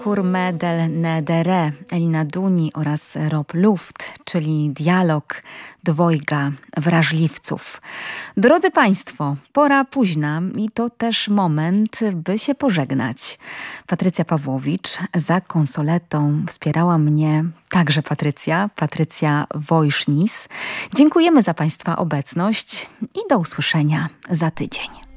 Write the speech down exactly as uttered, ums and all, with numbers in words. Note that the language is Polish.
Kurme del Nedere, Elina Duni oraz Rob Luft, czyli dialog dwojga wrażliwców. Drodzy Państwo, pora późna i to też moment, by się pożegnać. Patrycja Pawłowicz za konsoletą wspierała mnie także Patrycja, Patrycja Wojsznis. Dziękujemy za Państwa obecność i do usłyszenia za tydzień.